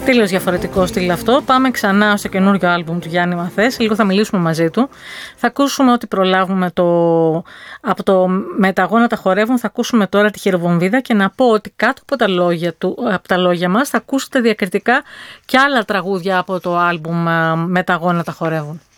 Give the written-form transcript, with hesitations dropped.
Τελείως διαφορετικό στυλ αυτό. Πάμε ξανά στο καινούριο άλμπουμ του Γιάννη Μαθές. Λίγο θα μιλήσουμε μαζί του. Θα ακούσουμε ό,τι προλάβουμε από το «Με τα αγώνα τα χορεύουν». Θα ακούσουμε τώρα τη Χειροβομβίδα και να πω ότι κάτω από τα λόγια μας θα ακούσετε διακριτικά και άλλα τραγούδια από το άλμπουμ «Με τα αγώνα τα χορεύουν».